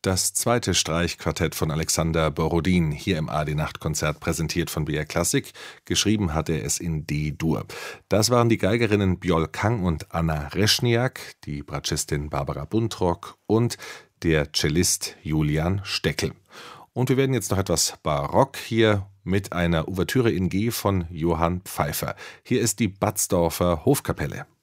Das zweite Streichquartett von Alexander Borodin, hier im ARD-Nachtkonzert, präsentiert von BR Klassik. Geschrieben hat er es in D-Dur. Das waren die Geigerinnen Bjol Kang und Anna Reschniak, die Bratschistin Barbara Buntrock und der Cellist Julian Steckel. Und wir werden jetzt noch etwas barock hier mit einer Ouvertüre in G von Johann Pfeiffer. Hier ist die Batzdorfer Hofkapelle.